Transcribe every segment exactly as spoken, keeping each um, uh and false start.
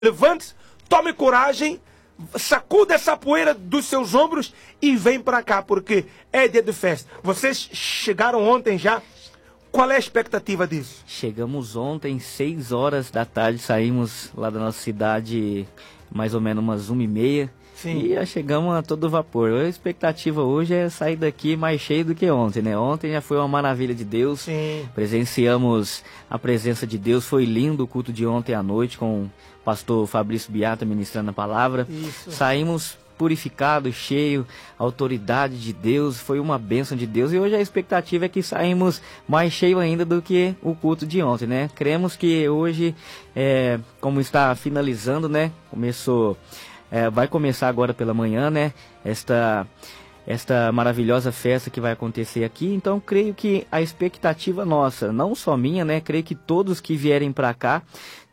Levante-se, tome coragem, sacuda essa poeira dos seus ombros e vem para cá, porque é dia de festa. Vocês chegaram ontem já. Qual é a expectativa disso? Chegamos ontem, seis horas da tarde, saímos lá da nossa cidade mais ou menos umas uma e meia. Sim. E já chegamos a todo vapor. A expectativa hoje é sair daqui mais cheio do que ontem, né? Ontem já foi uma maravilha de Deus. Sim. Presenciamos a presença de Deus. Foi lindo o culto de ontem à noite com o pastor Fabrício Beata ministrando a palavra. Isso. Saímos purificado, cheio, autoridade de Deus, foi uma bênção de Deus, e hoje a expectativa é que saímos mais cheio ainda do que o culto de ontem, né? Cremos que hoje, é, como está finalizando, né? Começou, é, vai começar agora pela manhã, né? Esta, esta maravilhosa festa que vai acontecer aqui, então creio que a expectativa nossa, não só minha, né? Creio que todos que vierem para cá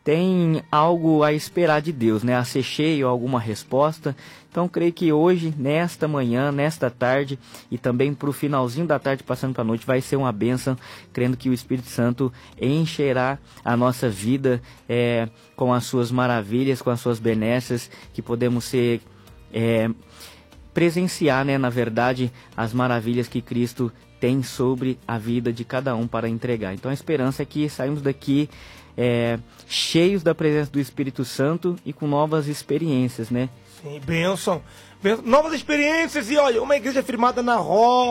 tem algo a esperar de Deus, né? A ser cheio, alguma resposta. Então, creio que hoje, nesta manhã, nesta tarde e também para o finalzinho da tarde, passando para a noite, vai ser uma bênção, crendo que o Espírito Santo encherá a nossa vida é, com as suas maravilhas, com as suas benesses, que podemos ser, é, presenciar, né, na verdade, as maravilhas que Cristo tem sobre a vida de cada um para entregar. Então, a esperança é que saímos daqui É, cheios da presença do Espírito Santo e com novas experiências, né? Sim, bênção. bênção. Novas experiências e olha, uma igreja firmada na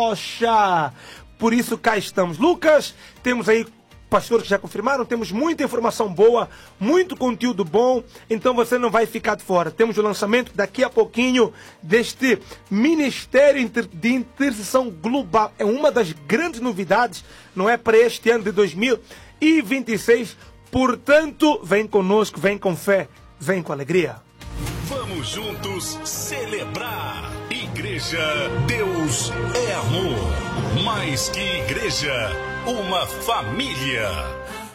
rocha. Por isso cá estamos. Lucas, temos aí pastores que já confirmaram, temos muita informação boa, muito conteúdo bom, então você não vai ficar de fora. Temos o lançamento daqui a pouquinho deste Ministério de Intercessão Global. É uma das grandes novidades, não é, para este ano de dois mil e vinte e seis. Portanto, vem conosco, vem com fé, vem com alegria. Vamos juntos celebrar. Igreja, Deus é amor. Mais que igreja, uma família.